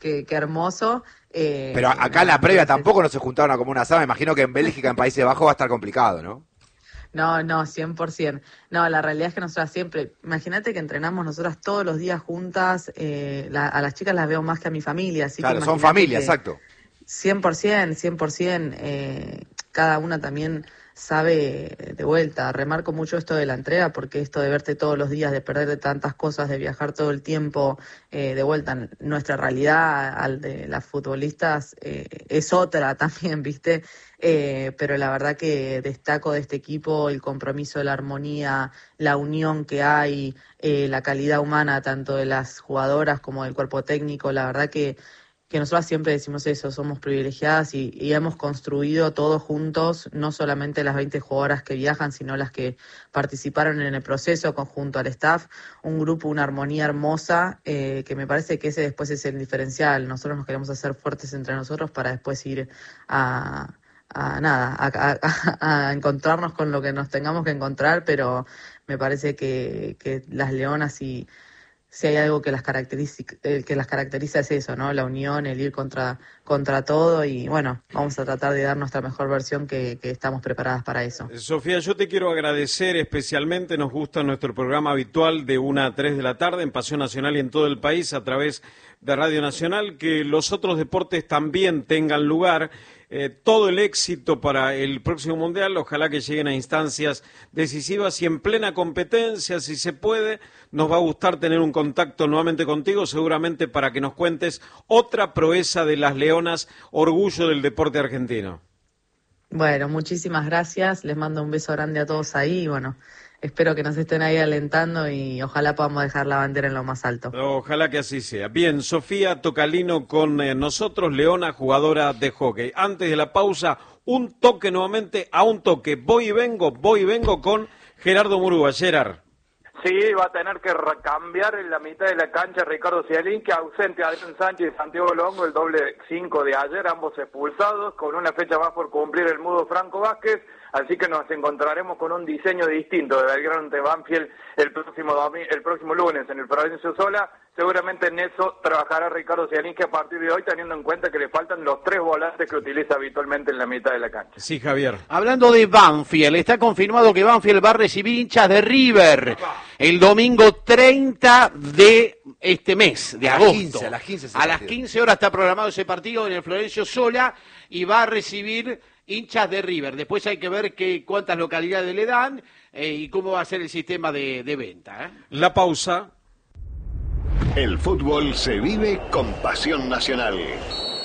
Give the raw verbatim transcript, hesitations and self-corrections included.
qué, qué hermoso. Eh, Pero acá en la previa tampoco no se juntaron a como una asado. Me imagino que en Bélgica, en Países Bajos, va a estar complicado, ¿no? No, no, cien por ciento. No, la realidad es que nosotras siempre, imagínate que entrenamos nosotras todos los días juntas, eh, la, a las chicas las veo más que a mi familia, así claro, que son familia, que exacto. cien por ciento, cien por ciento, eh, cada una también sabe de vuelta. Remarco mucho esto de la entrega, porque esto de verte todos los días, de perder tantas cosas, de viajar todo el tiempo, eh, de vuelta, nuestra realidad al de las futbolistas eh, es otra también, ¿viste? Eh, pero la verdad que destaco de este equipo el compromiso, la armonía, la unión que hay, eh, la calidad humana tanto de las jugadoras como del cuerpo técnico. La verdad que que nosotros siempre decimos eso, somos privilegiadas y, y hemos construido todos juntos, no solamente las veinte jugadoras que viajan, sino las que participaron en el proceso conjunto al staff, un grupo, una armonía hermosa, eh, que me parece que ese después es el diferencial. Nosotros nos queremos hacer fuertes entre nosotros para después ir a... a nada, a, a, a encontrarnos con lo que nos tengamos que encontrar, pero me parece que, que las leonas y si hay algo que las caracteriza, eh, que las caracteriza es eso, ¿no? La unión, el ir contra, contra todo y bueno, vamos a tratar de dar nuestra mejor versión que, que estamos preparadas para eso. Sofía, yo te quiero agradecer especialmente, nos gusta nuestro programa habitual de una a tres de la tarde en Pasión Nacional y en todo el país a través de Radio Nacional, que los otros deportes también tengan lugar. Eh, todo el éxito para el próximo Mundial, ojalá que lleguen a instancias decisivas y en plena competencia, si se puede. Nos va a gustar tener un contacto nuevamente contigo, seguramente para que nos cuentes otra proeza de las leonas, orgullo del deporte argentino. Bueno, muchísimas gracias, les mando un beso grande a todos ahí y bueno, espero que nos estén ahí alentando y ojalá podamos dejar la bandera en lo más alto. Ojalá que así sea. Bien, Sofía Tocalino con eh, nosotros, leona, jugadora de hockey. Antes de la pausa, un toque nuevamente a un toque. Voy y vengo, voy y vengo con Gerardo Murúa. Gerard. Sí, va a tener que cambiar en la mitad de la cancha Ricardo Cialín, que ausente a Adrián Sánchez y Santiago Longo, el doble cinco de ayer, ambos expulsados, con una fecha más por cumplir el mudo Franco Vázquez, así que nos encontraremos con un diseño distinto de Belgrano ante Banfield el próximo domi- el próximo lunes en el Provincia Sola. Seguramente en eso trabajará Ricardo Cialín, que a partir de hoy, teniendo en cuenta que le faltan los tres volantes que utiliza habitualmente en la mitad de la cancha. Sí, Javier. Hablando de Banfield, está confirmado que Banfield va a recibir hinchas de River el domingo treinta de este mes, de a agosto. Las quince, a las quince, a las quince horas está programado ese partido en el Florencio Sola y va a recibir hinchas de River. Después hay que ver qué, cuántas localidades le dan eh, y cómo va a ser el sistema de, de venta. ¿eh? La pausa. El fútbol se vive con pasión nacional.